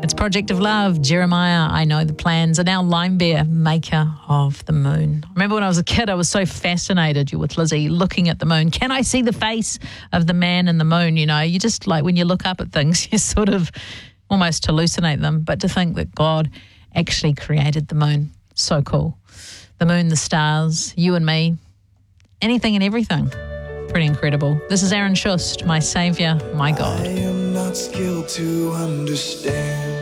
It's Project of Love, Jeremiah, I Know the Plans, and now Limebear, Maker of the Moon. I remember when I was a kid, I was so fascinated with Lizzie looking at the moon. Can I see the face of the man in the moon? You know, you just like when you look up at things, you sort of almost hallucinate them. But to think that God actually created the moon, so cool. The moon, the stars, you and me, anything and everything. Pretty incredible. This is Aaron Shust, my Saviour, my God. I am not skilled to understand